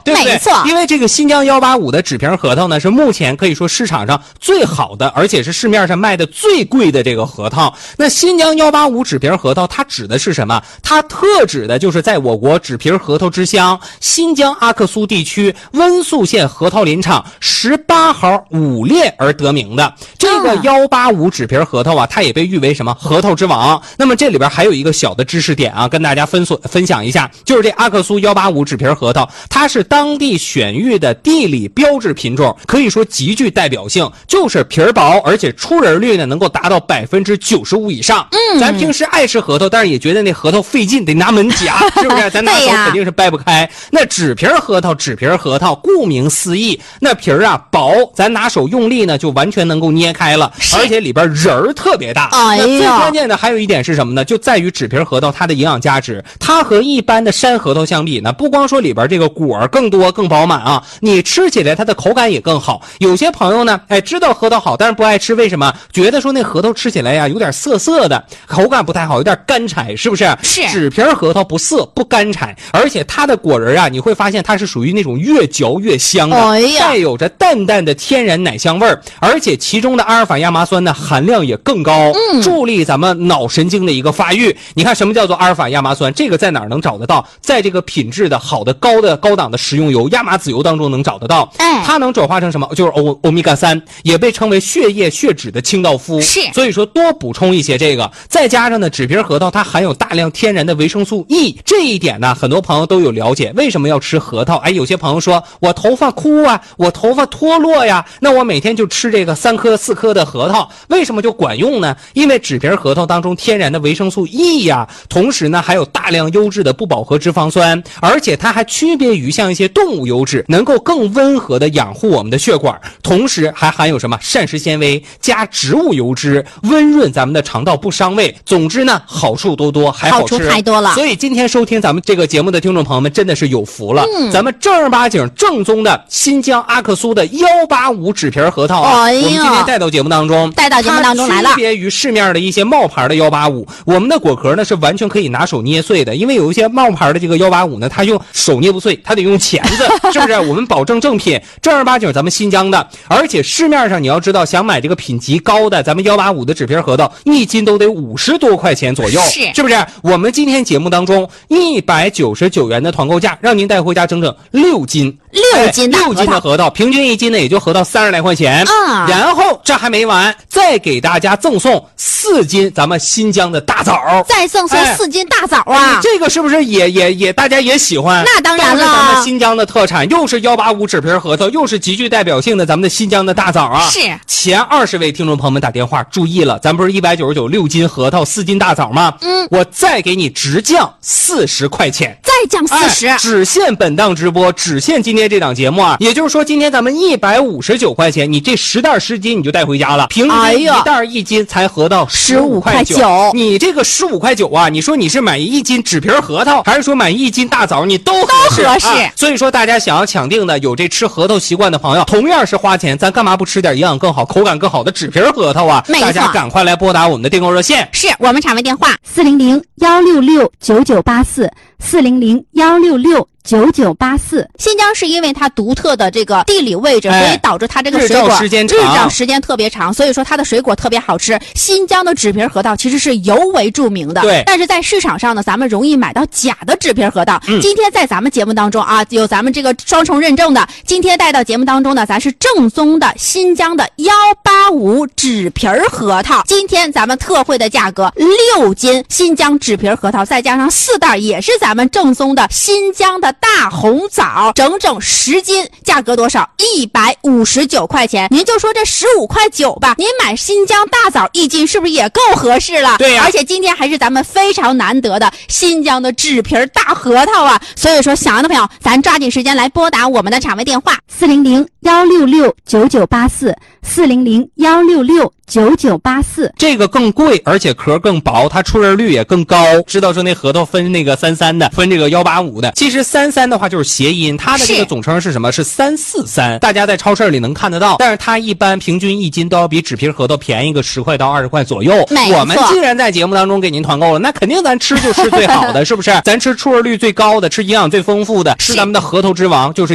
对不对？ 没错， 因为这个新疆185的纸皮核桃呢，是目前可以说市场上最好的，而且是市面上卖的最贵的这个核桃。那新疆185纸皮核桃，它指的是什么？它特指的就是在我国纸皮核桃之乡新疆阿克苏地区温宿县核桃林场18号5列而得名的。这个185纸皮核桃啊，它也被誉为什么核桃之王。那么这里边还有一个小的知识点啊，跟大家分享一下，就是这阿克苏185纸皮核桃，它是当地选育的地理标志品种，可以说极具代表性，就是皮儿薄，而且出仁率呢能够达到95%以上。咱平时爱吃核桃，但是也觉得那核桃费劲，得拿门夹，是不是？咱拿手肯定是掰不开。那纸皮核桃，顾名思义，那皮儿啊薄，咱拿手用力呢就完全能够捏开了，而且里边仁儿特别大。那最关键的还有一点是什么呢？就在于纸皮核桃它的营养价值，它和一般的山核桃相比呢，不光说里边这个果儿更多更饱满啊，你吃起来它的口感也更好。有些朋友呢，知道核桃好，但是不爱吃，为什么？觉得说那核桃吃起来呀有点涩涩的，口感不太好，有点干柴，是不是？ 是。 纸皮核桃不涩不干柴，而且它的果仁啊，你会发现它是属于那种越嚼越香的，带有着淡淡的天然奶香味儿，而且其中的阿尔法亚麻酸呢含量也更高，助力咱们脑神经的一个发育。你看什么叫做阿尔法亚麻酸？这个在哪儿能找得到？在这个品质的好的高档的食用油亚麻籽油当中能找得到。它能转化成什么？就是欧米伽3，也被称为血液血脂的清道夫。 是， 所以说多补充一些这个，再加上呢纸皮核桃它含有大量天然的维生素 E， 这一点呢很多朋友都有了解。为什么要吃核桃？有些朋友说我头发枯啊，我头发脱落呀，那我每天就吃这个3颗4颗的核桃，为什么就管用呢？因为纸皮核桃当中天然的维生素 E 呀，同时呢还有大量优质的不饱和脂肪酸，而且它还区别于像一些动物油脂，能够更温和的养护我们的血管，同时还含有什么膳食纤维加植物油脂，温润咱们的肠道不伤胃。总之呢好处多，还好吃， 好处太多了。 所以今天收听咱们这个节目的听众朋友们真的是有福了，咱们正儿八经正宗的新疆阿克苏的185纸皮核桃啊，我们今天带到节目当中来了。区别于市面的一些冒牌的185，我们的果壳呢是完全可以拿手捏碎的，因为有一些冒牌的这个185呢，它用手捏不碎，它得用钳子，是不是？我们保证正品，正儿八经咱们新疆的，而且市面上你要知道，想买这个品级高的咱们185的纸皮核桃，1斤都得50多块钱左右，是不是？我们今天节目当中199元的团购价，让您带回家整整6斤的核桃，平均1斤呢也就合到30来块钱。然后这还没完，再给大家赠送4斤咱们新疆的大枣， 再赠送4斤大枣啊！ 这个是不是也大家也喜欢？ 那当然了， 咱们新疆的特产，又是185纸皮核桃，又是极具代表性的咱们的新疆的大枣啊！ 是。 前20位听众朋友们打电话注意了，咱不是199 6斤核桃4斤大枣吗？我再给你直降40块钱， 再降40， 只限本档直播，只限今天这档节目啊！也就是说，今天咱们159块钱，你这10袋10斤你就带回家了，平均一袋1斤才合到15块9。你这个15块9啊，你说你是买1斤纸皮核桃，还是说买1斤大枣，你都合适。所以说，大家想要抢定的，有这吃核桃习惯的朋友，同样是花钱，咱干嘛不吃点营养更好、口感更好的纸皮核桃啊？大家赶快来拨打我们的订购热线， 是我们场位电话 400-166-9984，400-166-9984。 新疆是因为它独特的这个地理位置，所以导致它这个水果日照时间特别长，所以说它的水果特别好吃。新疆的纸皮核桃其实是尤为著名的， 对。 但是在市场上呢，咱们容易买到假的纸皮核桃。今天在咱们节目当中啊，有咱们这个双重认证的，今天带到节目当中呢，咱是正宗的新疆的185纸皮核桃。今天咱们特惠的价格6斤新疆纸皮核桃，再加上4袋也是咱们正宗的新疆的大红枣，整整10斤，价格多少？159块钱。您就说这15块9吧，您买新疆大枣1斤是不是也够合适了？ 对呀。 而且今天还是咱们非常难得的新疆的纸皮大核桃啊，所以说想要的朋友，咱抓紧时间来拨打我们的场位电话 400-166-9984，400-166-9984。 这个更贵，而且壳更薄，它出仁率也更高。知道说那核桃分那个33的，分这个185的，其实33的话就是谐音，它的这个总称是什么？是343，大家在超市里能看得到。但是它一般平均1斤都要比纸皮核桃便宜个10块到20块左右。我们既然在节目当中给您团购了，那肯定咱吃就吃最好的，是不是？咱吃出仁率最高的，吃营养最丰富的，吃咱们的核桃之王，就是